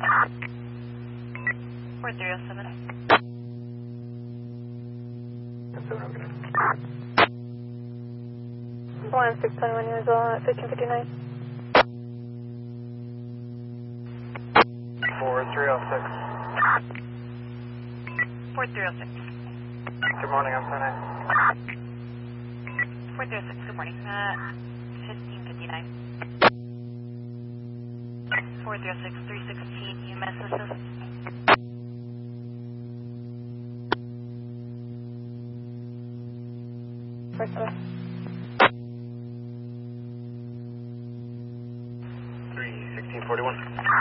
4307. That's 7, okay. 621 years old at 1559. 4306. 4306. Good morning, I'm Senate. 4306, good morning. 1559. 4306, 316, UMS assist. First one. 31641.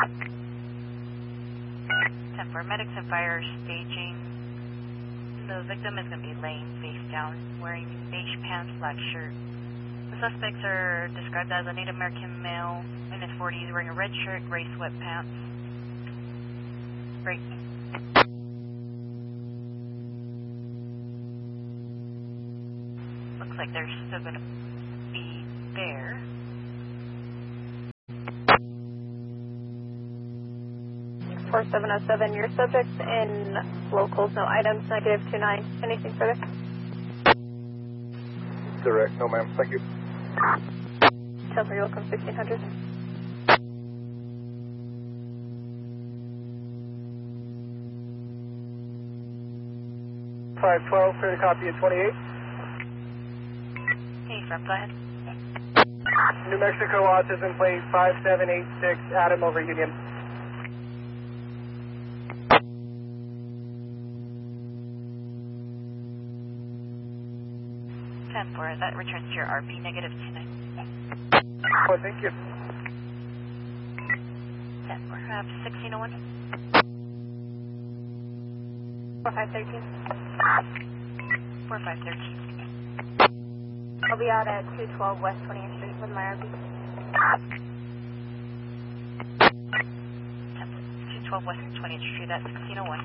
10-4, medics and fire staging. The victim is going to be laying face down, wearing beige pants, black shirt. The suspects are described as a Native American male in his 40s, wearing a red shirt, gray sweatpants. Great. Looks like they're still going to be there. Four 707, your subjects in locals, no items, -29. Anything further? Direct, no ma'am, thank you. 10 for your welcome, 1600. $512, clear to copy at 28. Hey, front, go ahead. New Mexico autism plate 5786, Adam over Union. 10-4, that returns to your RP negative 29. Oh, thank you. 10-4, 1601. 4513. 4513. I'll be out at 212 West 20th Street with my RP. 212 West 20th Street, that's 1601.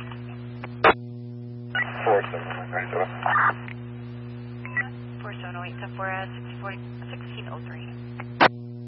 4797. 4708, 10-4, 1603.